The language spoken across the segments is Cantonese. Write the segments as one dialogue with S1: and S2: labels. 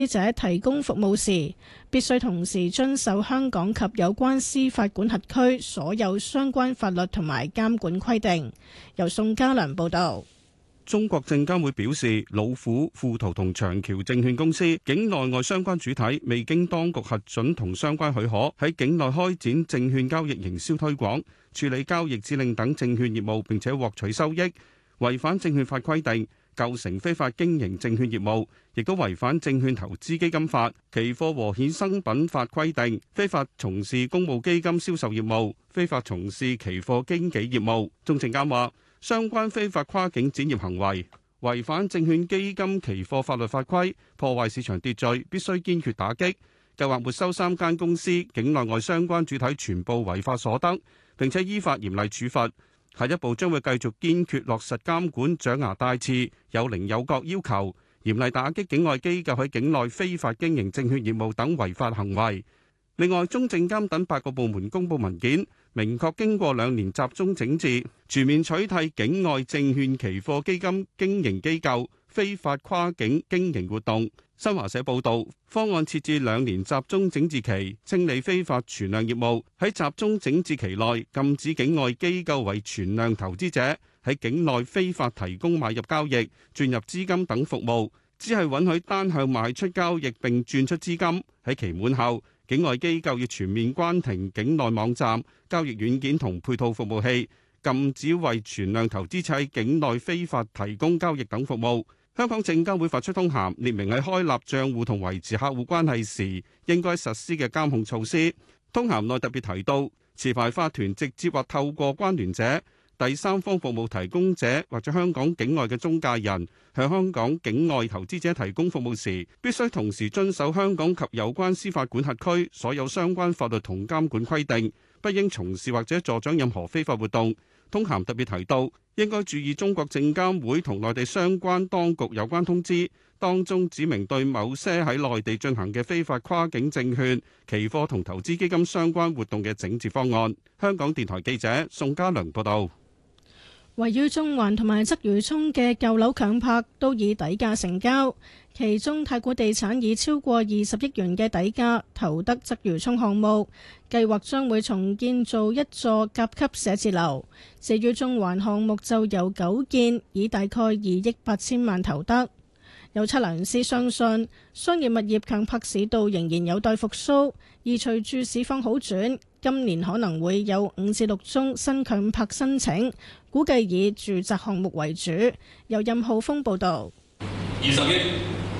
S1: 者提供服務時，必須同時遵守香港及有關司法管轄區所有相關法律同埋監管規定。由宋家良報導。
S2: 中國證監會表示，老虎、富途同長橋證券公司境內外相關主體未經當局核准同相關許可，喺境內開展證券交易營銷推廣、處理交易指令等證券業務，並且獲取收益，違反證券法規定，構成非法經營證券業務，亦都違反證券投資基金法、期貨和衍生品法規定，非法從事公募基金銷售業務，非法從事期貨經紀業務。中證監話，相關非法跨境展業行為違反證券基金期貨法律法規，破壞市場秩序，必須堅決打擊。計劃沒收3間公司境內外相關主體全部違法所得，並且依法嚴厲處罰。下一步將會繼續堅決落實監管獎牙帶刺、有零有角要求，嚴厲打擊境外機構喺境內非法經營證券業務等違法行為。另外，中證監等8個部門公布文件，明確經過2年集中整治，全面取締境外證券期貨基金經營機構非法跨境經營活動。新華社報道，方案設置2年集中整治期，清理非法存量業務。喺集中整治期內，禁止境外機構為存量投資者喺境內非法提供買入交易、轉入資金等服務，只係允許單向賣出交易並轉出資金。喺期滿後，境外機構要全面關停境內網站、交易軟件同配套服務器，禁止為存量投資者喺境內非法提供交易等服務。香港證監會發出通函，列明喺開立賬戶同維持客戶關係時應該實施嘅監控措施。通函內特別提到，持牌法團直接或透過關聯者、第三方服務提供者或者香港境外嘅中介人向香港境外投資者提供服務時，必須同時遵守香港及有關司法管轄區所有相關法律同監管規定，不應從事或者助長任何非法活動。通函特別提到，應該注意中國證監會同內地相關當局有關通知，當中指明對某些喺內地進行嘅非法跨境證券、期貨同投資基金相關活動嘅整治方案。香港電台記者宋家良報道。
S1: 位於中環同埋鰂魚涌嘅舊樓強拍都以底價成交，其中太古地產以超過20億元嘅底價投得鰂魚涌項目，計劃將會重建做一座甲級寫字樓。至於中環項目就由9建以大概2億8千萬投得。有測量師相信，商業物業強拍市道仍然有待復甦，而隨住市況好轉，今年可能會有5至6宗新強拍申請，估計以住宅項目為主。由任浩峰報導。
S3: 20億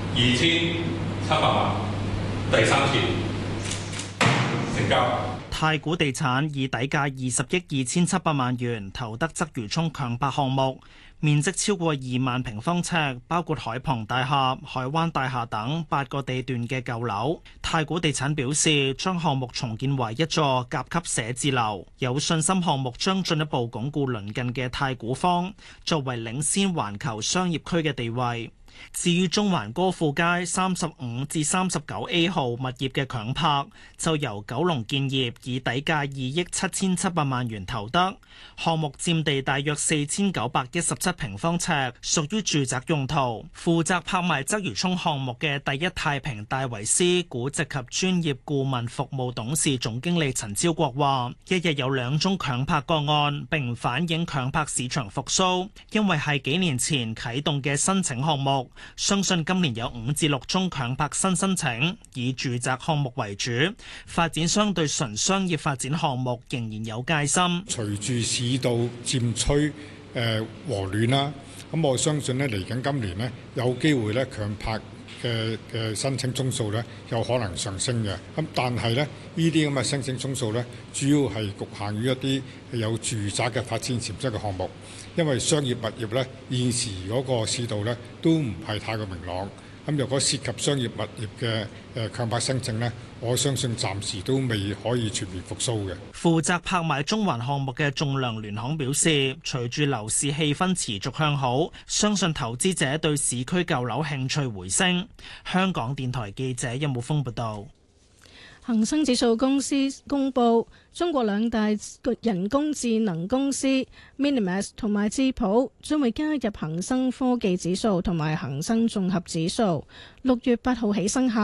S3: 2700萬，第3次成交。
S4: 太古地產以底價20億2700萬元投得鰂魚涌強拍項目，面積超過2萬平方尺，包括海傍大廈、海灣大廈等8個地段嘅舊樓。太古地產表示，將項目重建為一座甲級寫字樓，有信心項目將進一步鞏固鄰近嘅太古坊，作為領先環球商業區嘅地位。至於中環歌賦街35至39A 號物業嘅強拍，就由九龍建業以底價2億7700萬元投得，項目佔地大約4917平方尺，屬於住宅用途。負責拍賣鰂魚涌項目嘅第一太平戴維斯估值及專業顧問服務董事總經理陳超國話，一日有2宗強拍個案，並唔反映強拍市場復甦，因為係幾年前啟動嘅申請項目。相信今年有5至6宗強拍新申請，以住宅項目為主。發展商對純商業發展項目仍然有戒心。
S5: 隨住市道漸趨和暖啦，咁我相信呢嚟緊今年呢，有機會呢強拍嘅申請宗數呢有可能上升嘅。咁但係呢啲咁嘅申請宗數呢，主要係局限於一啲有住宅嘅發展潛質嘅項目。因為商業物業呢，現時嗰個市道呢都唔係太過明朗。咁若果涉及商業物業嘅強拍申請呢，我相信暫時都未可以全面復甦嘅。
S4: 負責拍賣中環項目嘅仲量聯行表示，隨住樓市氣氛持續向好，相信投資者對市區舊樓興趣回升。香港電台記者任武峯報道。
S1: 恒生指數公司公布，中國兩大人工智能公司 Minimax 同埋智譜將會加入恒生科技指數同埋恒生綜合指數，6月8號起生效。